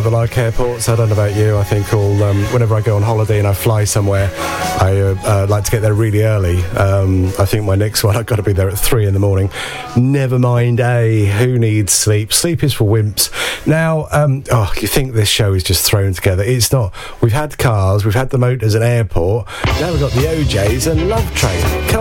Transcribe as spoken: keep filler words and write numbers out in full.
rather like airports. I don't know about you. I think all um, whenever I go on holiday and I fly somewhere, I uh, uh, like to get there really early. Um, I think my next one, I've got to be there at three in the morning. Never mind, eh? Who needs sleep? Sleep is for wimps. Now, um, oh, you think this show is just thrown together. It's not. We've had cars, we've had the motors and airport. Now we've got the O Js and Love Train. Come